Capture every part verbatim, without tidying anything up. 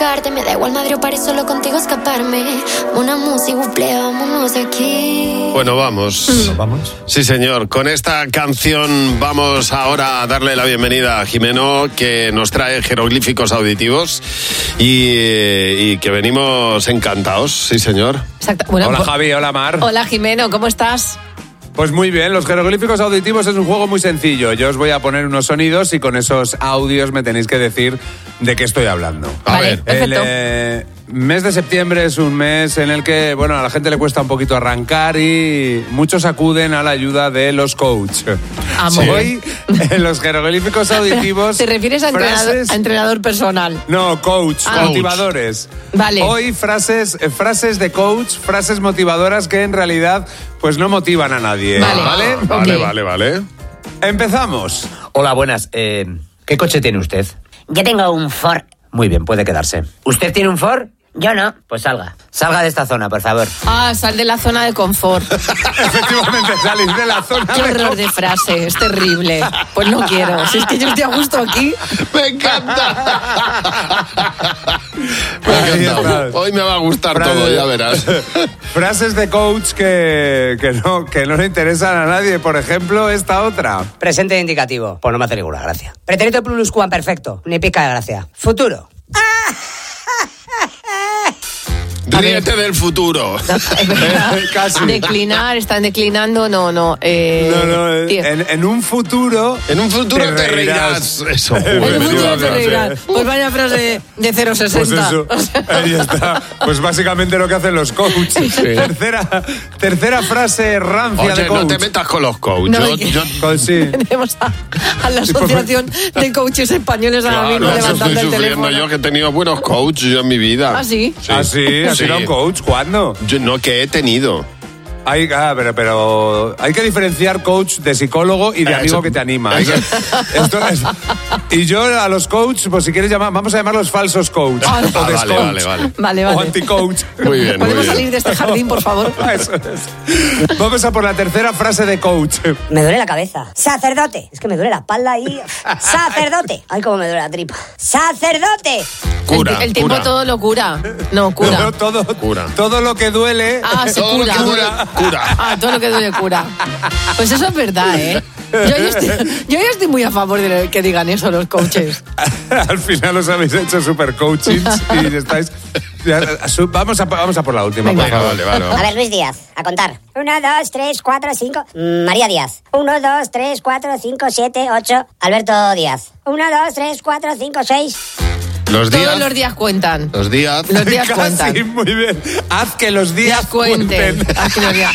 llevarte. Me da igual Madrid o París, solo contigo escaparme. Una música, buple, vámonos de aquí. Bueno, vamos. ¿Vamos? Sí, señor. Con esta canción vamos ahora a darle la bienvenida a Jimeno, que nos trae jeroglíficos auditivos y, y que venimos encantados. Sí, señor. Exacto. Bueno, Hola pues, Javi, hola Mar. hola Jimeno, ¿cómo estás? Pues muy bien, los jeroglíficos auditivos es un juego muy sencillo. Yo os voy a poner unos sonidos y con esos audios me tenéis que decir de qué estoy hablando. A Vale, ver. perfecto. El eh, mes de septiembre es un mes en el que, bueno, a la gente le cuesta un poquito arrancar y muchos acuden a la ayuda de los coach. Amo. Hoy, en los jeroglíficos auditivos... ¿Te refieres a entrenador, frases- a entrenador personal? No, coach, Ah. motivadores. Vale. Hoy frases, eh, frases de coach, frases motivadoras que en realidad pues no motivan a nadie. Vale. ¿Vale? Vale, Ok. vale, vale. Empezamos. Hola, buenas. Eh, ¿Qué coche tiene usted? Yo tengo un Ford. Muy bien, puede quedarse. ¿Usted tiene un Ford? Yo no. Pues salga. Salga de esta zona, por favor. Ah, sal de la zona de confort. Efectivamente, salís de la zona. Qué de horror de frase, es terrible. Pues no quiero. Si es que yo estoy a gusto aquí. ¡Me encanta! Me Ahí encanta. está. Hoy me va a gustar Frase- todo, ya verás. Frases de coach que, que, no, que no le interesan a nadie. Por ejemplo, esta otra. Presente indicativo. Pues no me hace ninguna gracia. Pretérito pluscuamperfecto. Ni pica de gracia. Futuro. Ríete del futuro. Es verdad. Casi. Declinar, están declinando, no, no. Eh, No, no, eh, tío. en, en un futuro... En un futuro te, reirás. Eso. En el futuro te Efectivamente. reirás. Pues vaya frase de cero Pues sesenta. eso, ahí está. Pues básicamente lo que hacen los coaches. Tercera, tercera frase rancia de Oye, coach. no te metas con los coaches. No, Yo- que- yo- Coach, sí. Tenemos a, a la Asociación de Coaches Españoles ahora Claro, mismo eso levantando estoy el sufriendo teléfono. yo, que he tenido buenos coaches yo en mi vida. ¿Ah, sí? ¿Ah, sí? ¿Has Sí. sido un coach? ¿Cuándo? Yo no, que he tenido. Hay, ah, pero, pero hay que diferenciar coach de psicólogo y de Eh, amigo eso- que te anima. Hay que- esto es- y yo a los coach, pues si quieres llamar, vamos a llamarlos falsos coach. Ah, o vale, descoach. vale, vale. Vale, O vale. anti-coach. Muy bien, muy ¿Podemos bien. salir de este jardín, por favor? Eso es. Vamos a por la tercera frase de coach. Me duele la cabeza. Sacerdote. Es que me duele la espalda y... Sacerdote. Ay, cómo me duele la tripa. Sacerdote. Cura. El, el tiempo cura. todo lo cura. No, cura. No, todo, Cura. todo lo que duele. Ah, se Todo lo cura. que duele, cura. Ah, todo lo que duele cura. Pues eso es verdad, ¿eh? Yo, yo, estoy, yo ya estoy muy a favor de que digan eso los coaches. Al final os habéis hecho super coachings y estáis. ya, su- Vamos a, vamos a por la última, Venga. por Venga, favor. vale, vale. A ver, Luis Díaz, a contar. Uno, dos, tres, cuatro, cinco. Mm, María Díaz. Uno, dos, tres, cuatro, cinco, siete, ocho. Alberto Díaz. Uno, dos, tres, cuatro, cinco, seis. Los días. Todos los días cuentan. Los días. Los días Casi, cuentan. muy bien. Haz que los días Días cuenten. cuenten. Haz que los días-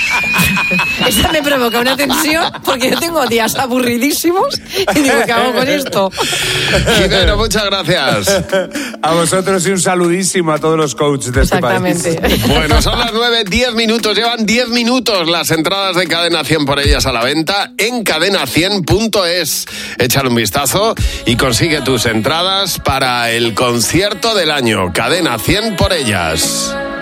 Esa me provoca una tensión porque yo tengo días aburridísimos y digo, ¿qué hago con esto? Jimeno, muchas gracias. A vosotros y un saludísimo a todos los coaches de este país. Exactamente. Bueno, son las nueve, diez minutos. Llevan diez minutos las entradas de Cadena cien por ellas a la venta en cadena cien punto es. Échale un vistazo y consigue tus entradas para el concierto del año. Cadena cien por ellas.